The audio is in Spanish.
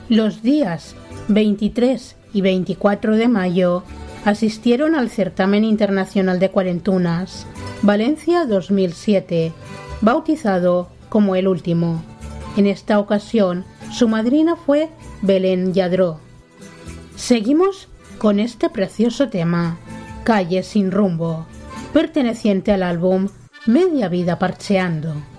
Los días 23 y 24 de mayo asistieron al Certamen Internacional de Cuarentunas, Valencia 2007, bautizado como el último. En esta ocasión, su madrina fue Belén Lladró. Seguimos con este precioso tema, Calle sin rumbo, perteneciente al álbum Media vida parcheando.